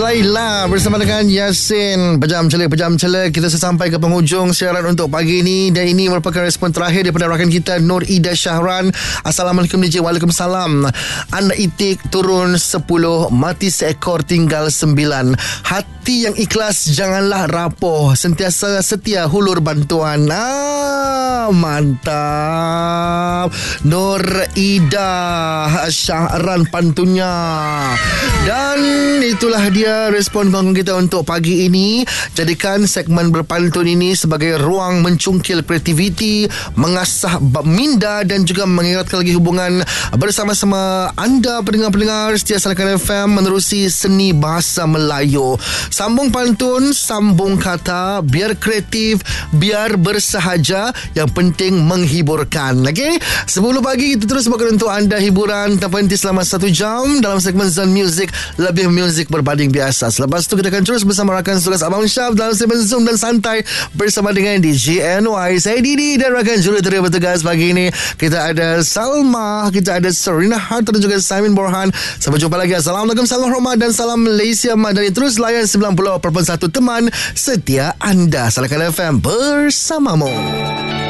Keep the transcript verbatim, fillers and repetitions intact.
Laila bersama dengan Yasin. Pejam celik, pejam celik. Kita sampai ke penghujung siaran untuk pagi ini. Dan ini merupakan respon terakhir daripada rakan kita Nur Ida Syahran. Assalamualaikum D J. Waalaikumsalam. Anak itik turun sepuluh, mati seekor tinggal sembilan. Hati yang ikhlas janganlah rapuh, sentiasa setia hulur bantuan. Ah, mantap. Nur Ida Syahran pantunya. Dan itulah dia respon kawan kita untuk pagi ini. Jadikan segmen berpantun ini sebagai ruang mencungkil kreativiti, mengasah minda dan juga mengeratkan lagi hubungan bersama-sama anda pendengar-pendengar setia Salakan F M menerusi seni bahasa Melayu. Sambung pantun, sambung kata, biar kreatif, biar bersahaja, yang penting menghiburkan. Okey, sepuluh pagi kita terus bawakan untuk anda hiburan tanpa henti selama satu jam dalam segmen Zone Music, lebih muzik berbanding biasa. Selepas tu kita akan terus bersama rakan tugas Abang Syaf dalam segmen Zoom dan Santai bersama dengan D J N Y. Saya Didi dan rakan jurutera bertugas pagi ini. Kita ada Salma, kita ada Serena Harta dan juga Simon Borhan. Sampai jumpa lagi. Assalamualaikum, salam hormat dan salam Malaysia Madani. Terus layan sembilan puluh perpuluhan satu teman setia anda Salakan F M bersamamu.